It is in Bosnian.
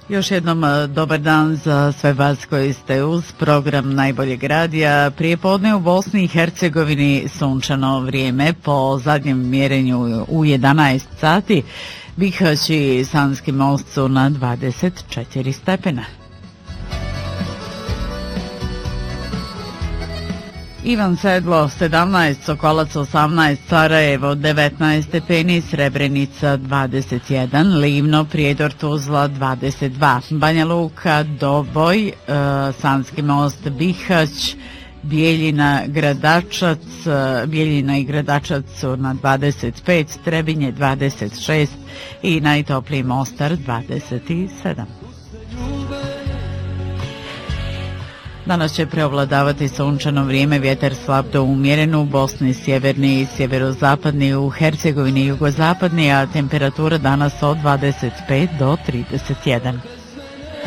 Još jednom dobar dan za sve vas koji ste uz program Najboljeg radija. Prijepodne u Bosni i Hercegovini sunčano vrijeme po zadnjem mjerenju u 11 sati. Bihać i Sanski most su na 24 stepena. Ivan Sedlo 17, Sokolac 18, Sarajevo 19 stepeni, Srebrenica 21, Livno, Prijedor, Tuzla 22, Banja Luka, Doboj, Sanski most, Bihać, Bijeljina i Gradačac su na 25, Trebinje 26 i najtopliji Mostar 27. Danas će preovladavati sunčano vrijeme, vjetar slab do umjeren u Bosni, sjeverni i sjeverozapadni, u Hercegovini i jugozapadni, a temperatura danas od 25 do 31.